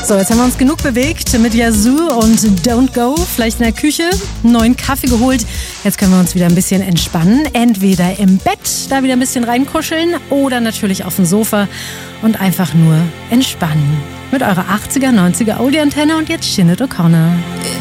So, jetzt haben wir uns genug bewegt mit Yazoo und Don't Go. Vielleicht in der Küche, einen neuen Kaffee geholt. Jetzt können wir uns wieder ein bisschen entspannen. Entweder im Bett, da wieder ein bisschen reinkuscheln oder natürlich auf dem Sofa und einfach nur entspannen. Mit eurer 80er, 90er Oldie-Antenne und jetzt Sinead O'Connor.